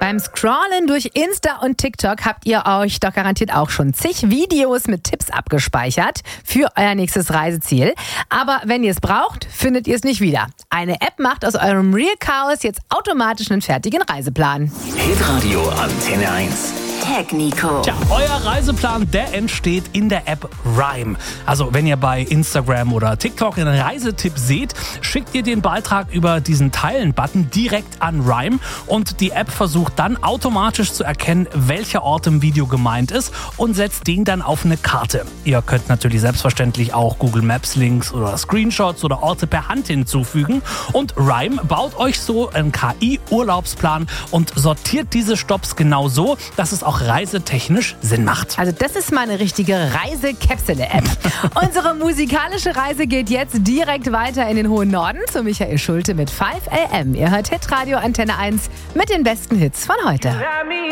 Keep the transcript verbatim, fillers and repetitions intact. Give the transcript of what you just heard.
Beim Scrollen durch Insta und TikTok habt ihr euch doch garantiert auch schon zig Videos mit Tipps abgespeichert für euer nächstes Reiseziel. Aber wenn ihr es braucht, findet ihr es nicht wieder. Eine App macht aus eurem Real Chaos jetzt automatisch einen fertigen Reiseplan. Hitradio Antenne eins. Tag Nico. Tja, euer Reiseplan, der entsteht in der App Rime. Also wenn ihr bei Instagram oder TikTok einen Reisetipp seht, schickt ihr den Beitrag über diesen Teilen-Button direkt an Rime und die App versucht dann automatisch zu erkennen, welcher Ort im Video gemeint ist und setzt den dann auf eine Karte. Ihr könnt natürlich selbstverständlich auch Google Maps Links oder Screenshots oder Orte per Hand hinzufügen und Rime baut euch so einen K I-Urlaubsplan und sortiert diese Stops genau so, dass es auch reisetechnisch Sinn macht. Also das ist mal eine richtige Reisekäpsele-App. Unsere musikalische Reise geht jetzt direkt weiter in den hohen Norden zu Michael Schulte mit fünf A M. Ihr hört Hitradio Antenne eins mit den besten Hits von heute.